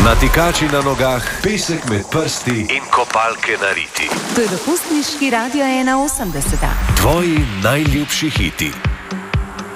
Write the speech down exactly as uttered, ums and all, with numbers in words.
Natikači na nogah, pesek med prsti in kopalke na riti. To je dopustniški radio ena osemdeset. Tvoji najljubši hiti.